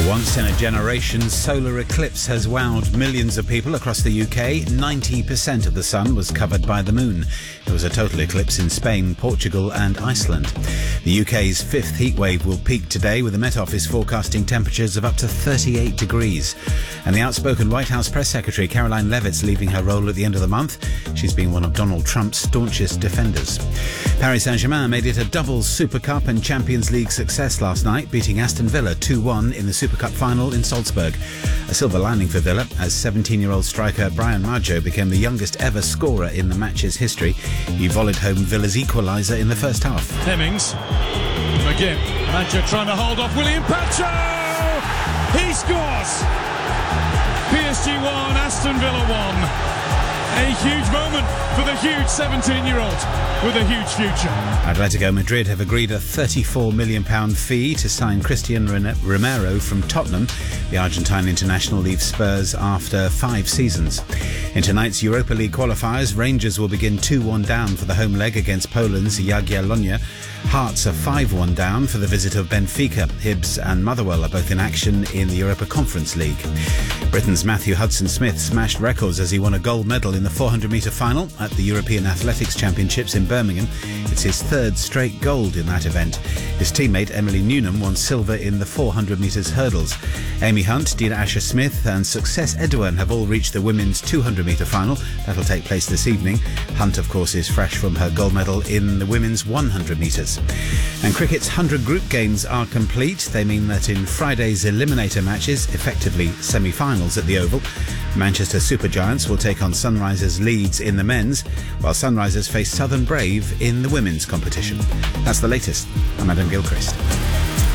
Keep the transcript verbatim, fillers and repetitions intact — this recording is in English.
A once-in-a-generation solar eclipse has wowed millions of people across the U K. ninety percent of the sun was covered by the moon. There was a total eclipse in Spain, Portugal and Iceland. The U K's fifth heatwave will peak today, with the Met Office forecasting temperatures of up to thirty-eight degrees. And the outspoken White House Press Secretary Caroline Leavitt's leaving her role at the end of the month. She's been one of Donald Trump's staunchest defenders. Paris Saint-Germain made it a double Super Cup and Champions League success last night, beating Aston Villa two one in the Super Cup final in Salzburg. A silver lining for Villa, as seventeen-year-old striker Brian Maggio became the youngest ever scorer in the match's history. He volleyed home Villa's equaliser in the first half. Hemmings, again, Maggio trying to hold off William Pacho! He scores! P S G one, Aston Villa one. A huge moment for the huge seventeen-year-old with a huge future. Atletico Madrid have agreed a thirty-four million pounds fee to sign Christian Romero from Tottenham. The Argentine international leaves Spurs after five seasons. In tonight's Europa League qualifiers, Rangers will begin two one down for the home leg against Poland's Jagiellonia. Hearts are five one down for the visit of Benfica. Hibs and Motherwell are both in action in the Europa Conference League. Britain's Matthew Hudson-Smith smashed records as he won a gold medal in the four hundred metre final at the European Athletics Championships in Birmingham. It's his third straight gold in that event. His teammate Emily Newnham won silver in the four hundred metres hurdles. Amy Hunt, Dina Asher-Smith and Success Edouin have all reached the women's two hundred metre final. That'll take place this evening. Hunt, of course, is fresh from her gold medal in the women's one hundred metres. And cricket's one hundred group games are complete. They mean that in Friday's eliminator matches, effectively semi-finals at the Oval, Manchester Supergiants will take on Sunrisers Leeds in the men's, while Sunrisers face Southern Brave in the women's competition. That's the latest. I'm Adam Gilchrist.